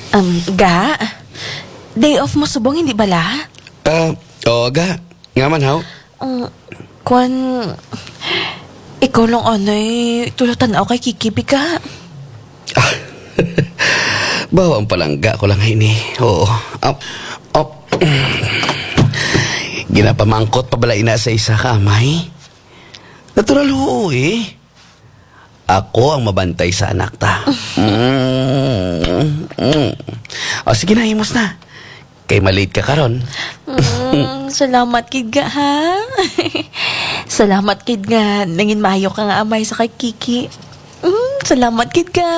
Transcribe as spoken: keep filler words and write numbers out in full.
Um, ga? Day off mo subong, hindi bala? Ah, oo ga. Nga man, haw. Um, kwan... Ikaw lang, anay. Tulatan ako kay Kiki, ka. Ah, bawang palangga ko lang ini. Oo. Up, up. Ginapamangkot pa bala ina sa isa ka, amay? Natural ho, eh. Ako ang mabantay sa anak ta. Mm, mm. O, sige na, himos na. Kay malate ka karon. Mm, salamat, kid ga, ha? Salamat, kid ga. Nangin mayo ka nga amay sa kay Kiki. Mm, salamat, kid ga.